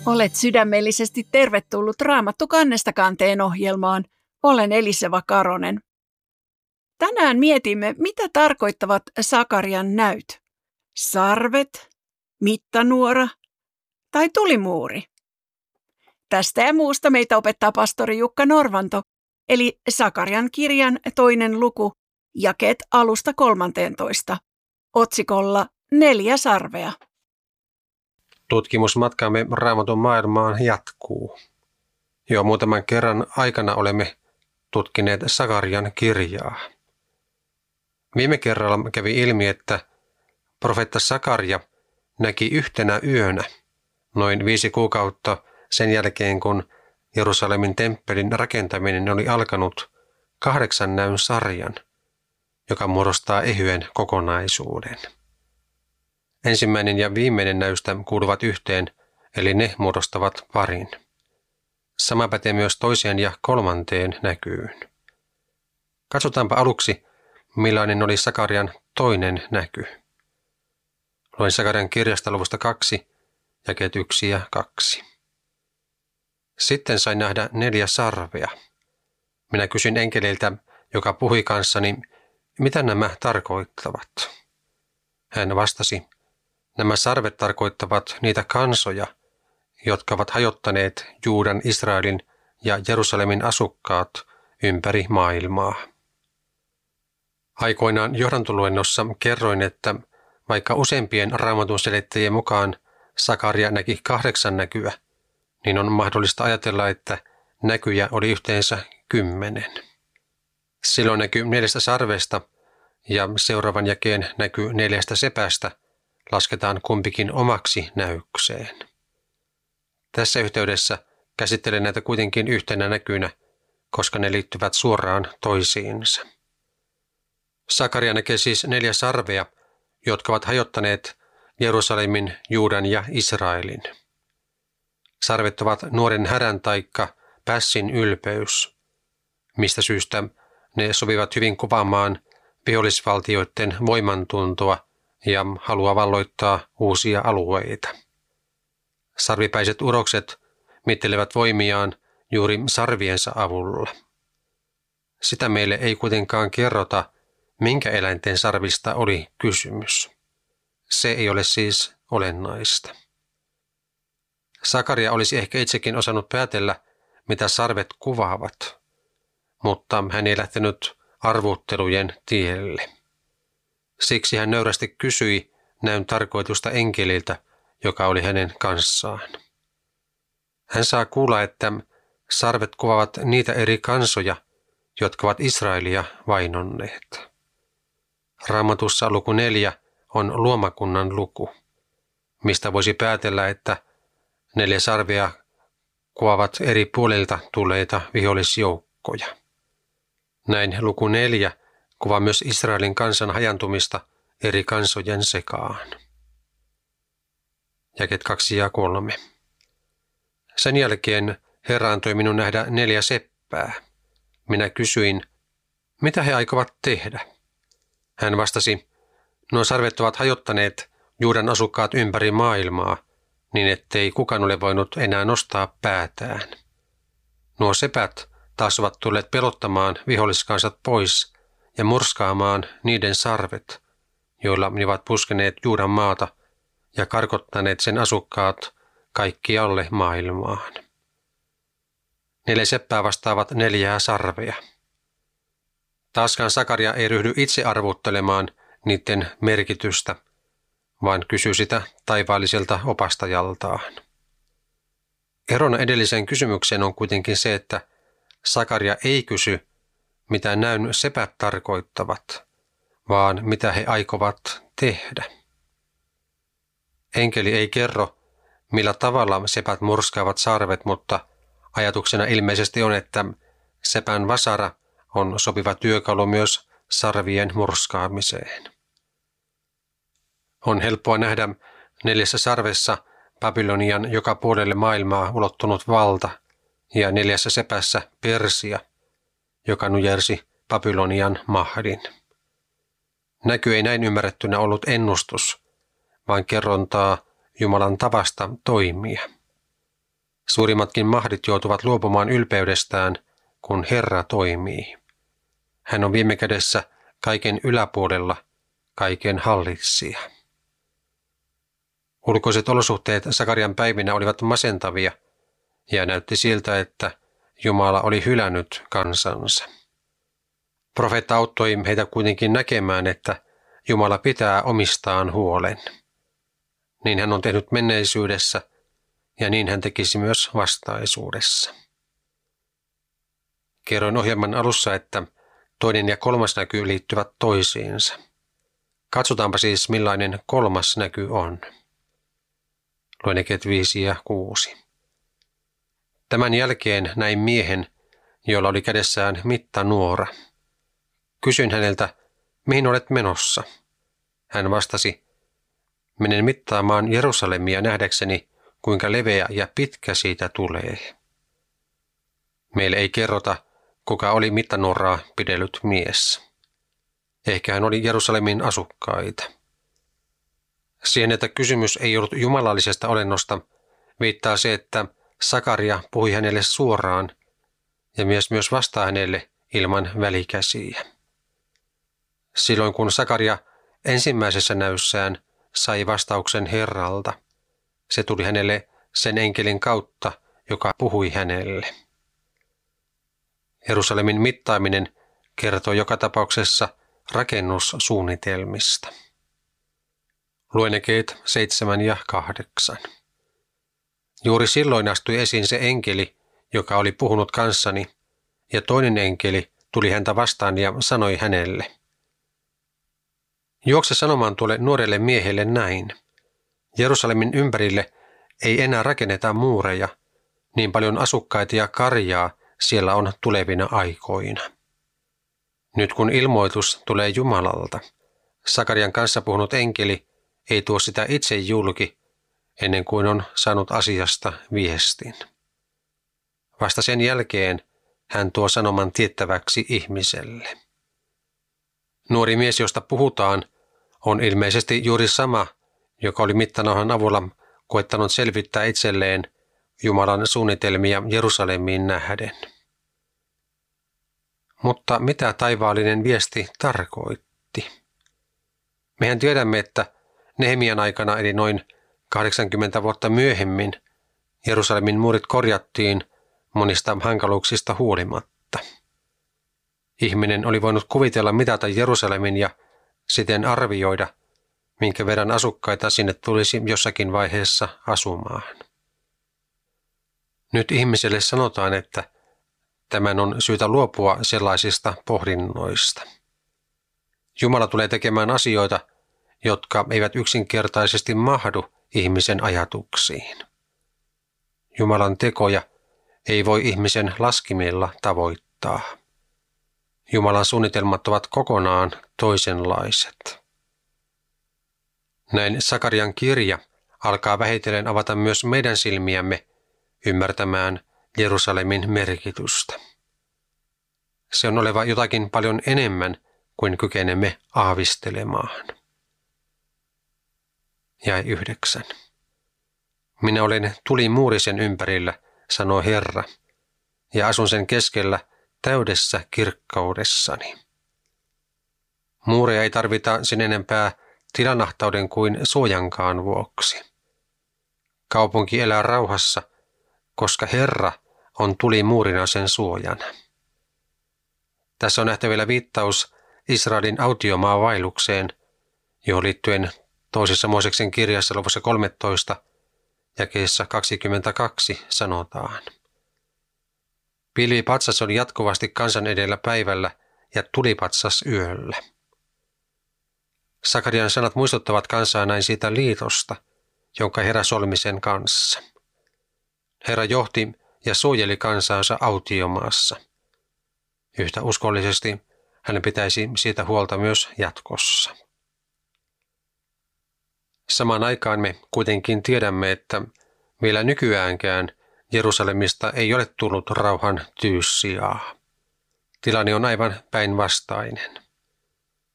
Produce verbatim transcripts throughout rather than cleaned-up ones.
Olet sydämellisesti tervetullut Raamattu kannesta kanteen ohjelmaan. Olen Eliseva Karonen. Tänään mietimme, mitä tarkoittavat Sakarian näyt. Sarvet, mittanuora tai tulimuuri. Tästä ja muusta meitä opettaa pastori Jukka Norvanto, eli Sakarian kirjan toinen luku, jakeet alusta kolmanteentoista, otsikolla Neljä sarvea. Tutkimusmatkamme Raamatun maailmaan jatkuu. Jo muutaman kerran aikana olemme tutkineet Sakarian kirjaa. Viime kerralla kävi ilmi, että profeetta Sakaria näki yhtenä yönä, noin viisi kuukautta sen jälkeen, kun Jerusalemin temppelin rakentaminen oli alkanut, kahdeksan näyn sarjan, joka muodostaa ehyen kokonaisuuden. Ensimmäinen ja viimeinen näystä kuuluvat yhteen, eli ne muodostavat parin. Sama pätee myös toiseen ja kolmanteen näkyyn. Katsotaanpa aluksi, millainen oli Sakarian toinen näky. Luen Sakarian kirjasta luvusta kaksi, jakeet yksi ja kaksi. Sitten sain nähdä neljä sarvea. Minä kysyin enkeliltä, joka puhui kanssani, mitä nämä tarkoittavat. Hän vastasi, nämä sarvet tarkoittavat niitä kansoja, jotka ovat hajottaneet Juudan, Israelin ja Jerusalemin asukkaat ympäri maailmaa. Aikoinaan johdantoluennossa kerroin, että vaikka useimpien Raamatun selittäjien mukaan Sakaria näki kahdeksan näkyä, niin on mahdollista ajatella, että näkyjä oli yhteensä kymmenen. Silloin näky neljästä sarvesta ja seuraavan jakeen näky neljästä sepästä lasketaan kumpikin omaksi näykseen. Tässä yhteydessä käsittelen näitä kuitenkin yhtenä näkynä, koska ne liittyvät suoraan toisiinsa. Sakaria näkee siis neljä sarvea, jotka ovat hajottaneet Jerusalemin, Juudan ja Israelin. Sarvet ovat nuoren härän taikka pässin ylpeys, mistä syystä ne sopivat hyvin kuvaamaan vihollisvaltioiden voimantuntoa ja halua valloittaa uusia alueita. Sarvipäiset urokset mittelevät voimiaan juuri sarviensa avulla. Sitä meille ei kuitenkaan kerrota, minkä eläinten sarvista oli kysymys. Se ei ole siis olennaista. Sakaria olisi ehkä itsekin osannut päätellä, mitä sarvet kuvaavat, mutta hän ei lähtenyt arvuttelujen tielle. Siksi hän nöyrästi kysyi näyn tarkoitusta enkeliltä, joka oli hänen kanssaan. Hän saa kuulla, että sarvet kuvaavat niitä eri kansoja, jotka ovat Israelia vainonneet. Raamatussa luku neljä on luomakunnan luku, mistä voisi päätellä, että neljä sarvea kuvaavat eri puolilta tulleita vihollisjoukkoja. Näin luku neljä kuvaa myös Israelin kansan hajantumista eri kansojen sekaan. Jakeet kaksi ja kolme. Sen jälkeen Herra antoi minun nähdä neljä seppää. Minä kysyin, mitä he aikovat tehdä? Hän vastasi, nuo sarvet ovat hajottaneet Juudan asukkaat ympäri maailmaa, niin ettei kukaan ole voinut enää nostaa päätään. Nuo sepät taas ovat tulleet pelottamaan viholliskansat pois ja murskaamaan niiden sarvet, joilla ne ovat puskeneet Juudan maata ja karkottaneet sen asukkaat kaikkialle maailmaan. Neljä seppää vastaavat neljää sarvea. Taaskaan Sakaria ei ryhdy itse arvuttelemaan niiden merkitystä, vaan kysyy sitä taivaalliselta opastajaltaan. Erona edelliseen kysymykseen on kuitenkin se, että Sakaria ei kysy, mitä näyn sepät tarkoittavat, vaan mitä he aikovat tehdä. Enkeli ei kerro, millä tavalla sepät murskaavat sarvet, mutta ajatuksena ilmeisesti on, että sepän vasara on sopiva työkalu myös sarvien murskaamiseen. On helppoa nähdä neljässä sarvessa Babylonian joka puolelle maailmaa ulottunut valta ja neljässä sepässä Persia, joka nujersi Babylonian mahdin. Näky ei näin ymmärrettynä ollut ennustus, vaan kerrontaa Jumalan tavasta toimia. Suurimmatkin mahdit joutuvat luopumaan ylpeydestään, kun Herra toimii. Hän on viime kädessä kaiken yläpuolella, kaiken hallitsija. Ulkoiset olosuhteet Sakarian päivinä olivat masentavia, ja näytti siltä, että Jumala oli hylännyt kansansa. Profeetta auttoi heitä kuitenkin näkemään, että Jumala pitää omistaan huolen. Niin hän on tehnyt menneisyydessä, ja niin hän tekisi myös vastaisuudessa. Kerroin ohjelman alussa, että toinen ja kolmas näky liittyvät toisiinsa. Katsotaanpa siis, millainen kolmas näky on. Luen jakeet viisi ja kuusi. Tämän jälkeen näin miehen, jolla oli kädessään mittanuora. Kysyin häneltä, mihin olet menossa? Hän vastasi, menen mittaamaan Jerusalemia nähdäkseni, kuinka leveä ja pitkä siitä tulee. Meille ei kerrota, kuka oli mittanuoraa pidellyt mies. Ehkä hän oli Jerusalemin asukkaita. Siihen, että kysymys ei ollut jumalallisesta olennosta, viittaa se, että Sakaria puhui hänelle suoraan ja mies myös vastaa hänelle ilman välikäsiä. Silloin kun Sakaria ensimmäisessä näyssään sai vastauksen Herralta, se tuli hänelle sen enkelin kautta, joka puhui hänelle. Jerusalemin mittaaminen kertoo joka tapauksessa rakennussuunnitelmista. Luen jakeet seitsemän ja kahdeksan. Juuri silloin astui esiin se enkeli, joka oli puhunut kanssani, ja toinen enkeli tuli häntä vastaan ja sanoi hänelle, juokse sanomaan tuolle nuorelle miehelle näin. Jerusalemin ympärille ei enää rakenneta muureja, niin paljon asukkaita ja karjaa siellä on tulevina aikoina. Nyt kun ilmoitus tulee Jumalalta, Sakarian kanssa puhunut enkeli ei tuo sitä itse julki, ennen kuin on saanut asiasta viestin. Vasta sen jälkeen hän tuo sanoman tiettäväksi ihmiselle. Nuori mies, josta puhutaan, on ilmeisesti juuri sama, joka oli mittanauhan avulla koettanut selvittää itselleen Jumalan suunnitelmia Jerusalemiin nähden. Mutta mitä taivaallinen viesti tarkoitti? Mehän tiedämme, että Nehemian aikana eli noin kahdeksankymmentä vuotta myöhemmin Jerusalemin muurit korjattiin monista hankaluuksista huolimatta. Ihminen oli voinut kuvitella mitata Jerusalemin ja siten arvioida, minkä verran asukkaita sinne tulisi jossakin vaiheessa asumaan. Nyt ihmiselle sanotaan, että tämän on syytä luopua sellaisista pohdinnoista. Jumala tulee tekemään asioita, jotka eivät yksinkertaisesti mahdu ihmisen ajatuksiin. Jumalan tekoja ei voi ihmisen laskimilla tavoittaa. Jumalan suunnitelmat ovat kokonaan toisenlaiset. Näin Sakarian kirja alkaa vähitellen avata myös meidän silmiämme ymmärtämään Jerusalemin merkitystä. Se on oleva jotakin paljon enemmän kuin kykenemme aavistelemaan. Jae yhdeksän. Minä olen tulimuuri sen ympärillä, sanoo Herra, ja asun sen keskellä täydessä kirkkaudessani. Muureja ei tarvita sen enempää tilanahtauden kuin suojankaan vuoksi. Kaupunki elää rauhassa, koska Herra on tulimuurina sen suojana. Tässä on nähtävillä viittaus Israelin autiomaavailukseen, johon liittyen toisessa Mooseksen kirjassa luvussa kolmetoista jakeessa kaksikymmentäkaksi sanotaan. Pilvipatsas oli jatkuvasti kansan edellä päivällä ja tulipatsas yöllä. Sakarian sanat muistuttavat kansaa näin siitä liitosta, jonka Herra solmi sen kanssa. Herra johti ja suojeli kansaansa autiomaassa. Yhtä uskollisesti hänen pitäisi siitä huolta myös jatkossa. Samaan aikaan me kuitenkin tiedämme, että vielä nykyäänkään Jerusalemista ei ole tullut rauhan tyyssijaa. Tilanne on aivan päinvastainen.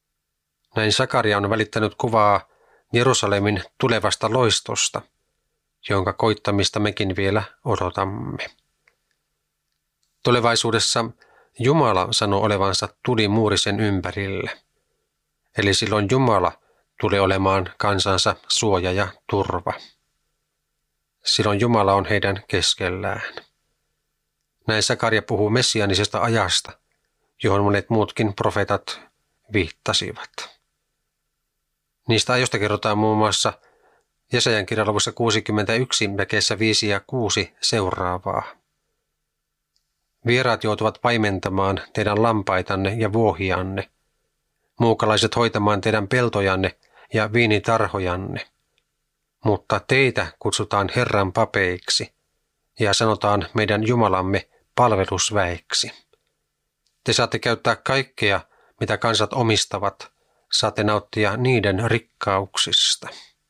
Näin Sakaria on välittänyt kuvaa Jerusalemin tulevasta loistosta, jonka koittamista mekin vielä odotamme. Tulevaisuudessa Jumala sanoo olevansa tulimuuri sen ympärille. Eli silloin Jumala tulee olemaan kansansa suoja ja turva. Silloin Jumala on heidän keskellään. Näin Sakaria puhuu messianisesta ajasta, johon monet muutkin profeetat viittasivat. Niistä ajoista kerrotaan muun muassa Jesajan kirjan luvussa kuusikymmentäyksi jakeessa viisi ja kuusi seuraavaa. Vieraat joutuvat paimentamaan teidän lampaitanne ja vuohianne, muukalaiset hoitamaan teidän peltojanne ja viinitarhojanne. Mutta teitä kutsutaan Herran papeiksi ja sanotaan meidän Jumalamme palvelusväeksi. Te saatte käyttää kaikkea, mitä kansat omistavat, saatte nauttia niiden rikkauksista.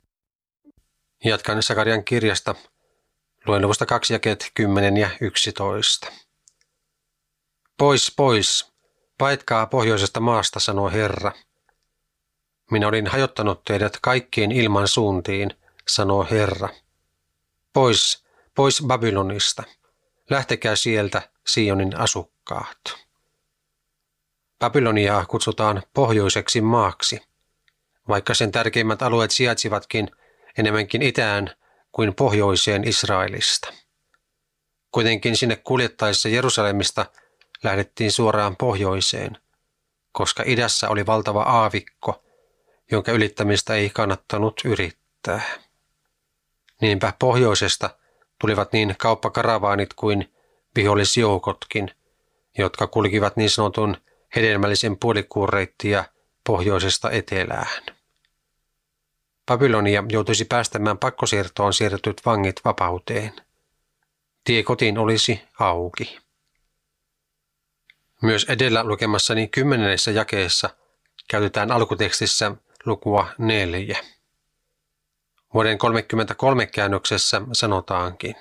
Jatkan Sakarian kirjasta, luen luvusta kaksi jakeet kymmenen ja yksitoista. Pois, pois, paetkaa pohjoisesta maasta, sanoo Herra. Minä olin hajottanut teidät kaikkiin ilman suuntiin, sanoo Herra. Pois, pois Babylonista, lähtekää sieltä, Sionin asukkaat. Babyloniaa kutsutaan pohjoiseksi maaksi, vaikka sen tärkeimmät alueet sijaitsivatkin enemmänkin itään kuin pohjoiseen Israelista. Kuitenkin sinne kuljettaessa Jerusalemista lähdettiin suoraan pohjoiseen, koska idässä oli valtava aavikko, jonka ylittämistä ei kannattanut yrittää. Niinpä pohjoisesta tulivat niin kauppakaravaanit kuin vihollisjoukotkin, jotka kulkivat niin sanotun hedelmällisen puolikuureittia pohjoisesta etelään. Babylonia joutuisi päästämään pakkosiirtoon siirretyt vangit vapauteen. Tie kotiin olisi auki. Myös edellä lukemassani kymmenennessä jakeessa käytetään alkutekstissä lukua neljä. Vuoden kolmekymmentäkolme käännöksessä sanotaankin: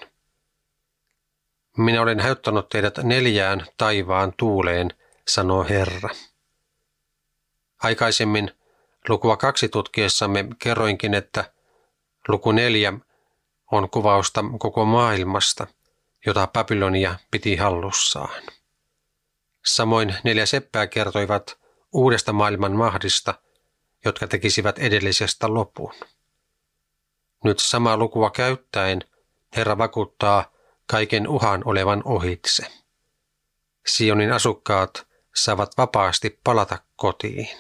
Minä olen hajottanut teidät neljään taivaan tuuleen, sanoo Herra. Aikaisemmin lukua kaksi tutkiessamme kerroinkin, että luku neljä on kuvausta koko maailmasta, jota Babylonia piti hallussaan. Samoin neljä seppää kertoivat uudesta maailman mahdista, jotka tekisivät edellisestä lopun. Nyt samaa lukua käyttäen Herra vakuuttaa kaiken uhan olevan ohitse. Sionin asukkaat saavat vapaasti palata kotiin.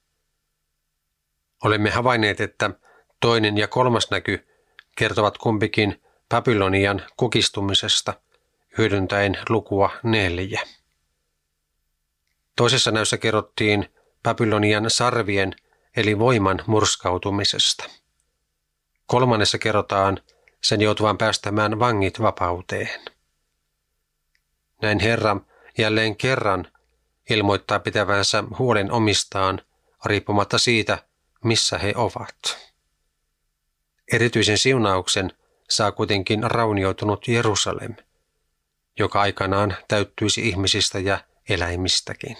Olemme havainneet, että toinen ja kolmas näky kertovat kumpikin Babylonian kukistumisesta hyödyntäen lukua neljä. Toisessa näyssä kerrottiin Babylonian sarvien eli voiman murskautumisesta. Kolmannessa kerrotaan sen joutuvan päästämään vangit vapauteen. Näin Herra jälleen kerran ilmoittaa pitävänsä huolen omistaan riippumatta siitä, missä he ovat. Erityisen siunauksen saa kuitenkin raunioitunut Jerusalem, joka aikanaan täyttyisi ihmisistä ja eläimistäkin.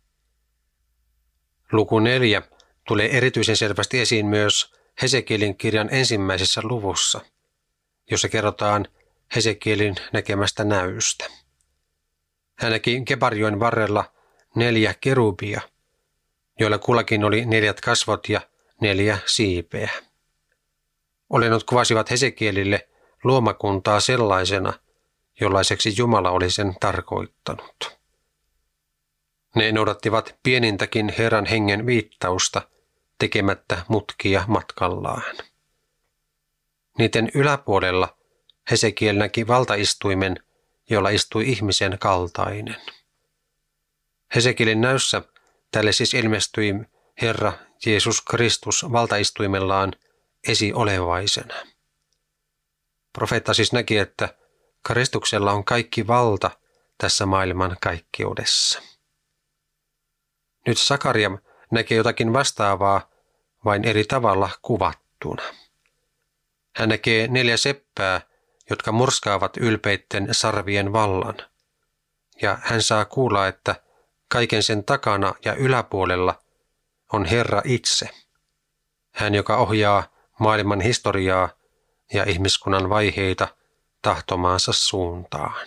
Luku neljä tulee erityisen selvästi esiin myös Hesekielin kirjan ensimmäisessä luvussa, jossa kerrotaan Hesekielin näkemästä näystä. Hän näki Kebarjoen varrella neljä kerubia, joilla kullakin oli neljät kasvot ja neljä siipeä. Olennot kuvasivat Hesekielille luomakuntaa sellaisena, jollaiseksi Jumala oli sen tarkoittanut. Ne noudattivat pienintäkin Herran hengen viittausta tekemättä mutkia matkallaan. Niiden yläpuolella Hesekiel näki valtaistuimen, jolla istui ihmisen kaltainen. Hesekielin näyssä tälle siis ilmestyi Herra Jeesus Kristus valtaistuimellaan esiolevaisena. Profeetta siis näki, että Kristuksella on kaikki valta tässä maailman kaikkeudessa. Nyt Sakaria näkee jotakin vastaavaa, vain eri tavalla kuvattuna. Hän näkee neljä seppää, jotka murskaavat ylpeitten sarvien vallan, ja hän saa kuulla, että kaiken sen takana ja yläpuolella on Herra itse. Hän, joka ohjaa maailman historiaa ja ihmiskunnan vaiheita tahtomaansa suuntaan.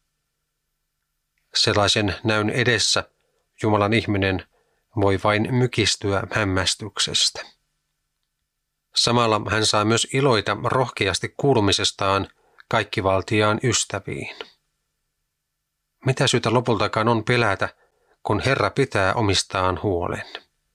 Sellaisen näyn edessä Jumalan ihminen voi vain mykistyä hämmästyksestä. Samalla hän saa myös iloita rohkeasti kuulumisestaan kaikkivaltiaan ystäviin. Mitä syytä lopultakaan on pelätä, kun Herra pitää omistaan huolen?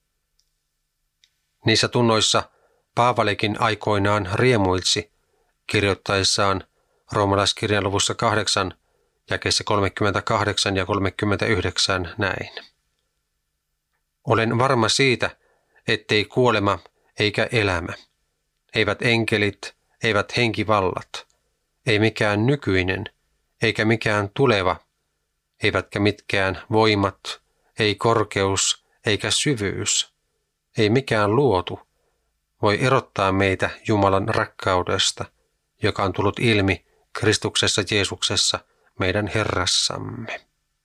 Niissä tunnoissa Paavalikin aikoinaan riemuitsi kirjoittaessaan roomalaiskirjan luvussa kahdeksan, jakeissa kolmekymmentäkahdeksan ja kolmekymmentäyhdeksän näin. Olen varma siitä, ettei kuolema eikä elämä, eivät enkelit, eivät henkivallat, ei mikään nykyinen, eikä mikään tuleva, eivätkä mitkään voimat, ei korkeus, eikä syvyys, ei mikään luotu, voi erottaa meitä Jumalan rakkaudesta, joka on tullut ilmi Kristuksessa Jeesuksessa, meidän Herrassamme.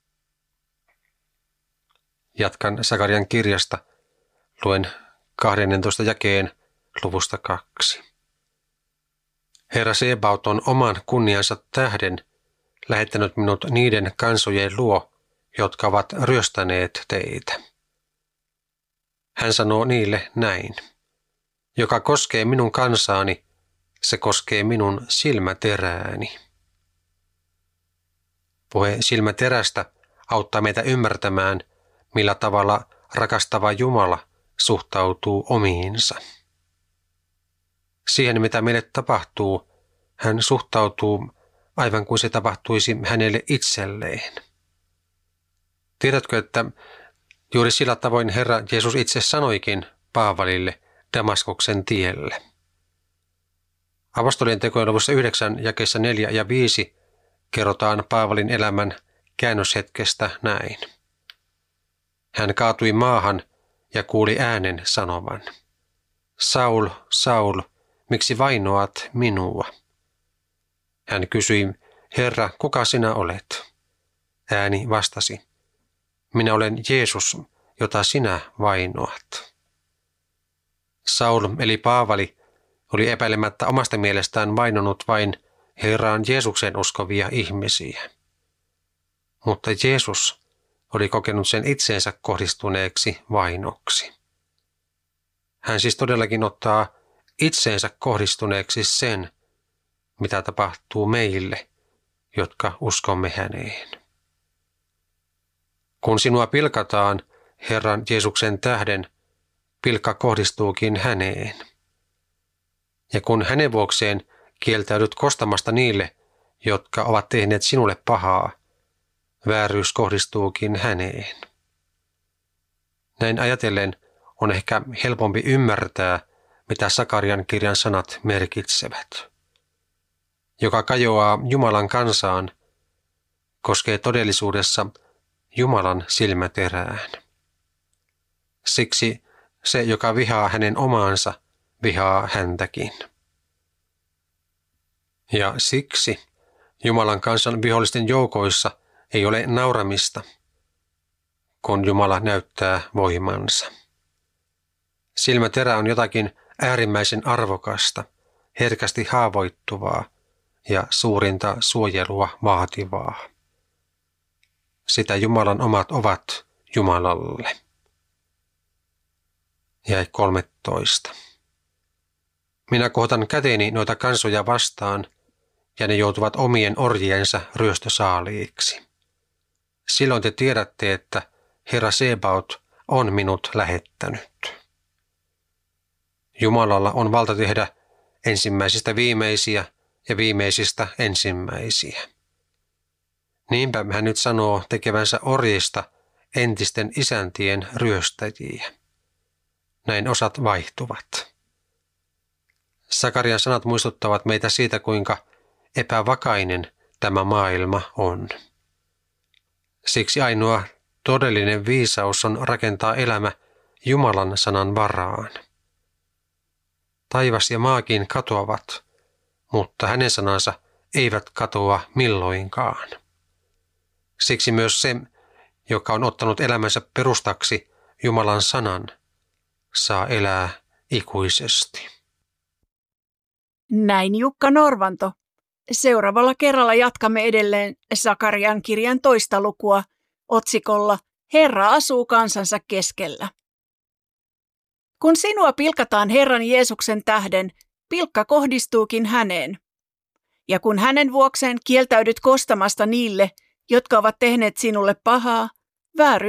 Jatkan Sakarian kirjasta, luen kahdennentoista jakeen luvusta kaksi. Herra Sebaot on oman kunniansa tähden lähettänyt minut niiden kansojen luo, jotka ovat ryöstäneet teitä. Hän sanoo niille näin. Joka koskee minun kansaani, se koskee minun silmäterääni. Puhe silmäterästä auttaa meitä ymmärtämään, millä tavalla rakastava Jumala suhtautuu omiinsa. Siihen, mitä meille tapahtuu, hän suhtautuu aivan kuin se tapahtuisi hänelle itselleen. Tiedätkö, että juuri sillä tavoin Herra Jeesus itse sanoikin Paavalille Damaskoksen tielle. Apostolien tekojen luvussa yhdeksän, jakeissa neljä ja viisi kerrotaan Paavalin elämän käännöshetkestä näin. Hän kaatui maahan ja kuuli äänen sanovan. Saul, Saul, miksi vainoat minua? Hän kysyi, Herra, kuka sinä olet? Ääni vastasi, minä olen Jeesus, jota sinä vainoat. Saul eli Paavali oli epäilemättä omasta mielestään vainonut vain Herraan Jeesuksen uskovia ihmisiä. Mutta Jeesus oli kokenut sen itseensä kohdistuneeksi vainoksi. Hän siis todellakin ottaa itseensä kohdistuneeksi sen, mitä tapahtuu meille, jotka uskomme häneen. Kun sinua pilkataan Herran Jeesuksen tähden, pilkka kohdistuukin häneen. Ja kun hänen vuokseen kieltäydyt kostamasta niille, jotka ovat tehneet sinulle pahaa, vääryys kohdistuukin häneen. Näin ajatellen on ehkä helpompi ymmärtää, mitä Sakarian kirjan sanat merkitsevät. Joka kajoaa Jumalan kansaan, koskee todellisuudessa Jumalan silmäterään. Siksi se, joka vihaa hänen omaansa, vihaa häntäkin. Ja siksi Jumalan kansan vihollisten joukoissa ei ole nauramista, kun Jumala näyttää voimansa. Silmäterä on jotakin äärimmäisen arvokasta, herkästi haavoittuvaa ja suurinta suojelua vaativaa. Sitä Jumalan omat ovat Jumalalle. Jäi kolmetoista. Minä kohotan käteeni noita kansoja vastaan, ja ne joutuvat omien orjiensa ryöstösaaliiksi. Silloin te tiedätte, että Herra Sebaot on minut lähettänyt. Jumalalla on valta tehdä ensimmäisistä viimeisiä ja viimeisistä ensimmäisiä. Niinpä hän nyt sanoo tekevänsä orjista entisten isäntien ryöstäjiä. Näin osat vaihtuvat. Sakarian sanat muistuttavat meitä siitä, kuinka epävakainen tämä maailma on. Siksi ainoa todellinen viisaus on rakentaa elämä Jumalan sanan varaan. Taivas ja maakin katoavat, mutta hänen sanansa eivät katoa milloinkaan. Siksi myös se, joka on ottanut elämänsä perustaksi Jumalan sanan, saa elää ikuisesti. Näin Jukka Norvanto. Seuraavalla kerralla jatkamme edelleen Sakarian kirjan toista lukua otsikolla Herra asuu kansansa keskellä. Kun sinua pilkataan Herran Jeesuksen tähden, pilkka kohdistuukin häneen. Ja kun hänen vuokseen kieltäydyt kostamasta niille, jotka ovat tehneet sinulle pahaa, vääry